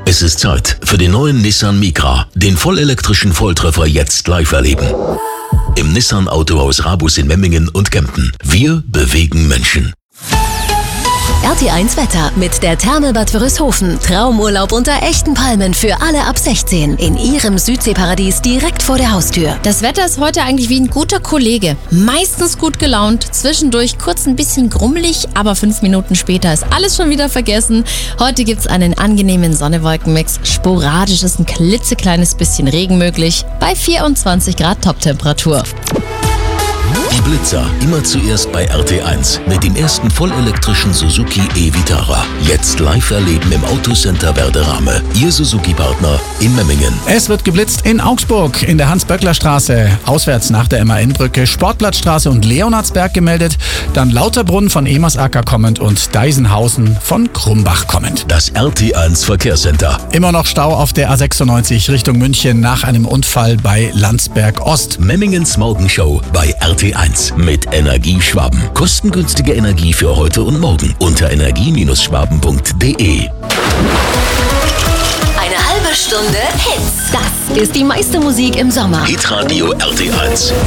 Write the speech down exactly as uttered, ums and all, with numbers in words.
Es ist Zeit für den neuen Nissan Micra, den vollelektrischen Volltreffer jetzt live erleben. Im Nissan Autohaus Rabus in Memmingen und Kempten. Wir bewegen Menschen. R T eins Wetter mit der Therme Bad Wörishofen. Traumurlaub unter echten Palmen für alle ab sechzehn. In Ihrem Südseeparadies direkt vor der Haustür. Das Wetter ist heute eigentlich wie ein guter Kollege. Meistens gut gelaunt, zwischendurch kurz ein bisschen grummelig, aber fünf Minuten später ist alles schon wieder vergessen. Heute gibt's einen angenehmen Sonne-Wolken-Mix. Sporadisch ist ein klitzekleines bisschen Regen möglich. Bei vierundzwanzig Grad Toptemperatur. Die Blitzer immer zuerst bei R T eins mit dem ersten vollelektrischen Suzuki e-Vitara. Jetzt live erleben im Autocenter Werderame. Ihr Suzuki-Partner in Memmingen. Es wird geblitzt in Augsburg, in der Hans-Böckler-Straße, auswärts nach der M A N-Brücke, Sportplatzstraße und Leonhardsberg gemeldet, dann Lauterbrunn von Emersacker kommend und Deisenhausen von Krumbach kommend. Das R T eins Verkehrscenter. Immer noch Stau auf der A sechsundneunzig Richtung München nach einem Unfall bei Landsberg Ost. Memmingens Morgenshow bei R T eins mit Energie Schwaben. Kostengünstige Energie für heute und morgen unter energie Schwaben punkt de. Eine halbe Stunde Hits. Das ist die meiste Musik im Sommer. Hitradio R T eins.